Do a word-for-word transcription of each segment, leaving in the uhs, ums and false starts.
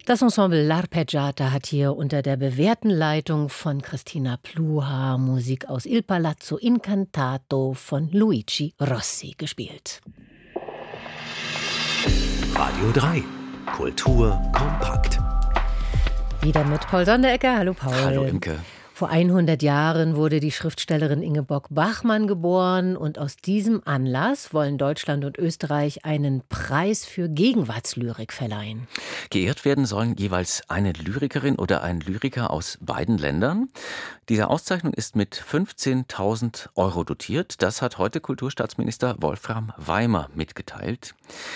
Das Ensemble L'Arpeggiata hat hier unter der bewährten Leitung von Christina Pluhar Musik aus Il Palazzo Incantato von Luigi Rossi gespielt. Radio drei. Kultur kompakt. Wieder mit Paul Sonderegger. Hallo Paul. Hallo Imke. Vor hundert Jahren wurde die Schriftstellerin Ingeborg Bachmann geboren und aus diesem Anlass wollen Deutschland und Österreich einen Preis für Gegenwartslyrik verleihen. Geehrt werden sollen jeweils eine Lyrikerin oder ein Lyriker aus beiden Ländern. Diese Auszeichnung ist mit fünfzehntausend Euro dotiert. Das hat heute Kulturstaatsminister Wolfram Weimer mitgeteilt.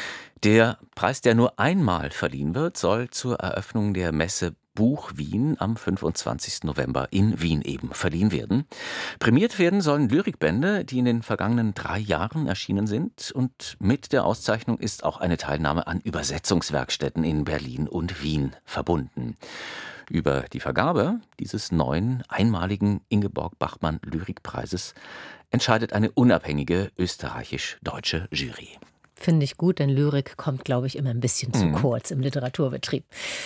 Der Preis, der nur einmal verliehen wird, soll zur Eröffnung der Messe Buch Wien am fünfundzwanzigsten November in Wien eben verliehen werden. Prämiert werden sollen Lyrikbände, die in den vergangenen drei Jahren erschienen sind. Und mit der Auszeichnung ist auch eine Teilnahme an Übersetzungswerkstätten in Berlin und Wien verbunden. Über die Vergabe dieses neuen, einmaligen Ingeborg Bachmann Lyrikpreises entscheidet eine unabhängige österreichisch-deutsche Jury. Finde ich gut, denn Lyrik kommt, glaube ich, immer ein bisschen zu Mhm. kurz im Literaturbetrieb.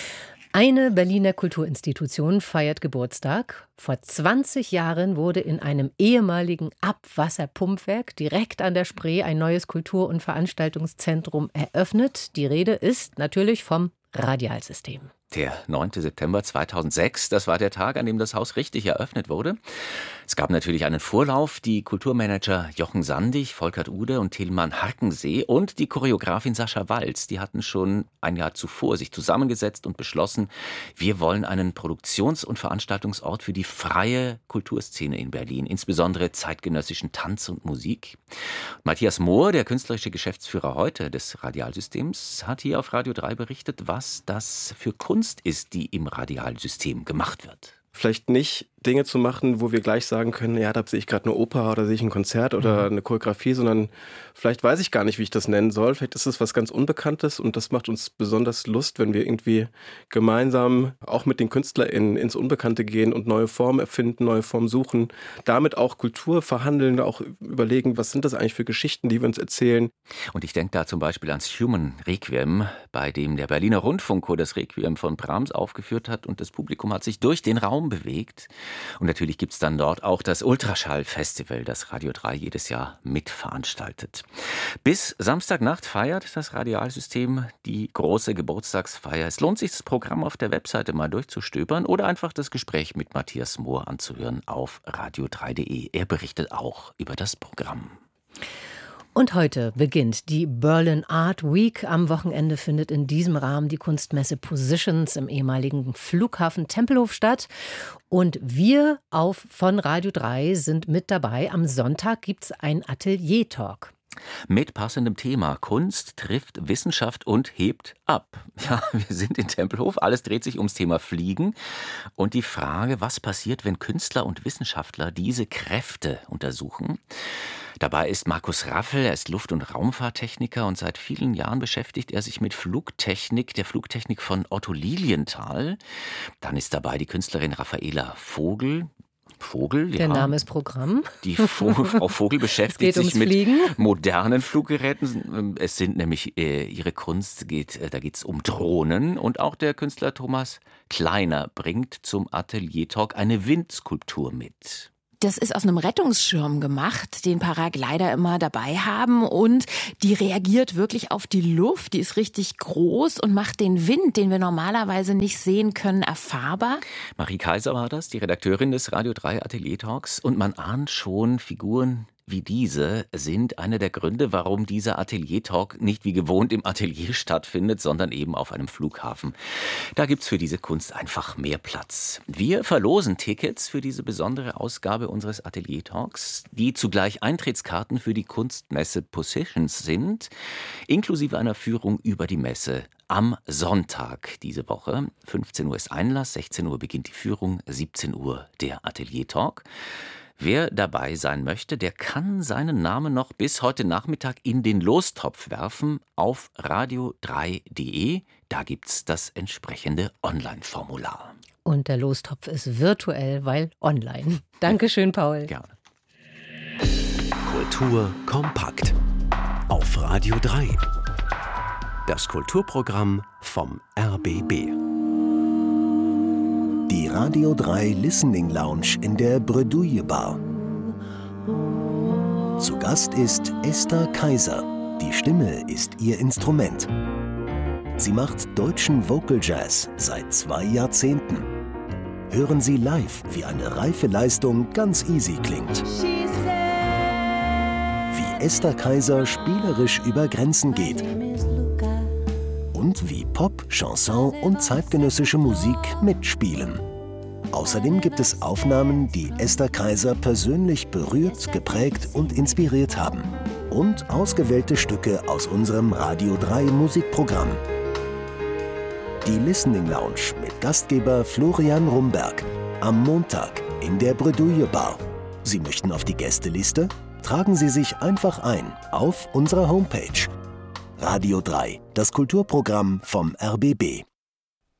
Eine Berliner Kulturinstitution feiert Geburtstag. Vor zwanzig Jahren wurde in einem ehemaligen Abwasserpumpwerk direkt an der Spree ein neues Kultur- und Veranstaltungszentrum eröffnet. Die Rede ist natürlich vom Radialsystem. Der neunten September zweitausendsechs, das war der Tag, an dem das Haus richtig eröffnet wurde. Es gab natürlich einen Vorlauf. Die Kulturmanager Jochen Sandig, Volkert Ude und Tilman Harkensee und die Choreografin Sascha Walz, die hatten schon ein Jahr zuvor sich zusammengesetzt und beschlossen, wir wollen einen Produktions- und Veranstaltungsort für die freie Kulturszene in Berlin, insbesondere zeitgenössischen Tanz und Musik. Matthias Mohr, der künstlerische Geschäftsführer heute des Radialsystems, hat hier auf Radio drei berichtet, was das für Kunst ist, die im Radialsystem gemacht wird. Vielleicht nicht Dinge zu machen, wo wir gleich sagen können, ja, da sehe ich gerade eine Oper oder sehe ich ein Konzert oder eine Choreografie, sondern vielleicht weiß ich gar nicht, wie ich das nennen soll. Vielleicht ist es was ganz Unbekanntes und das macht uns besonders Lust, wenn wir irgendwie gemeinsam auch mit den KünstlerInnen ins Unbekannte gehen und neue Formen erfinden, neue Formen suchen, damit auch Kultur verhandeln, auch überlegen, was sind das eigentlich für Geschichten, die wir uns erzählen. Und ich denke da zum Beispiel ans Schumann Requiem, bei dem der Berliner Rundfunkchor das Requiem von Brahms aufgeführt hat und das Publikum hat sich durch den Raum bewegt. Und natürlich gibt es dann dort auch das Ultraschall-Festival, das Radio drei jedes Jahr mitveranstaltet. Bis Samstagnacht feiert das Radialsystem die große Geburtstagsfeier. Es lohnt sich, das Programm auf der Webseite mal durchzustöbern oder einfach das Gespräch mit Matthias Mohr anzuhören auf radio drei punkt de. Er berichtet auch über das Programm. Und heute beginnt die Berlin Art Week. Am Wochenende findet in diesem Rahmen die Kunstmesse Positions im ehemaligen Flughafen Tempelhof statt. Und wir auf von Radio drei sind mit dabei. Am Sonntag gibt es ein Atelier-Talk. Mit passendem Thema. Kunst trifft Wissenschaft und hebt ab. Ja, wir sind in Tempelhof. Alles dreht sich ums Thema Fliegen. Und die Frage, was passiert, wenn Künstler und Wissenschaftler diese Kräfte untersuchen? Dabei ist Markus Raffel, er ist Luft- und Raumfahrttechniker und seit vielen Jahren beschäftigt er sich mit Flugtechnik, der Flugtechnik von Otto Lilienthal. Dann ist dabei die Künstlerin Raffaela Vogel. Vogel, Der ja. Name ist Programm. Die Vo- Frau Vogel beschäftigt Es geht sich ums mit Fliegen. modernen Fluggeräten. Es sind nämlich äh, ihre Kunst, geht, äh, da geht es um Drohnen. Und auch der Künstler Thomas Kleiner bringt zum Atelier-Talk eine Windskulptur mit. Das ist aus einem Rettungsschirm gemacht, den Paraglider immer dabei haben und die reagiert wirklich auf die Luft. Die ist richtig groß und macht den Wind, den wir normalerweise nicht sehen können, erfahrbar. Marie Kaiser war das, die Redakteurin des Radio drei Atelier Talks. Und man ahnt schon, Figuren wie diese sind einer der Gründe, warum dieser Atelier-Talk nicht wie gewohnt im Atelier stattfindet, sondern eben auf einem Flughafen. Da gibt's für diese Kunst einfach mehr Platz. Wir verlosen Tickets für diese besondere Ausgabe unseres Atelier-Talks, die zugleich Eintrittskarten für die Kunstmesse Positions sind, inklusive einer Führung über die Messe am Sonntag diese Woche. fünfzehn Uhr ist Einlass, sechzehn Uhr beginnt die Führung, siebzehn Uhr der Atelier-Talk. Wer dabei sein möchte, der kann seinen Namen noch bis heute Nachmittag in den Lostopf werfen auf radio drei punkt de. Da gibt's das entsprechende Online-Formular. Und der Lostopf ist virtuell, weil online. Dankeschön, Paul. Gerne. Kultur kompakt auf Radio drei. Das Kulturprogramm vom R B B. Die Radio drei Listening Lounge in der Bredouille Bar. Zu Gast ist Esther Kaiser. Die Stimme ist ihr Instrument. Sie macht deutschen Vocal Jazz seit zwei Jahrzehnten. Hören Sie live, wie eine reife Leistung ganz easy klingt. Wie Esther Kaiser spielerisch über Grenzen geht. Und wie Pop, Chanson und zeitgenössische Musik mitspielen. Außerdem gibt es Aufnahmen, die Esther Kaiser persönlich berührt, geprägt und inspiriert haben. Und ausgewählte Stücke aus unserem Radio drei Musikprogramm. Die Listening Lounge mit Gastgeber Florian Rumberg. Am Montag in der Bredouille Bar. Sie möchten auf die Gästeliste? Tragen Sie sich einfach ein auf unserer Homepage. Radio drei, das Kulturprogramm vom R B B.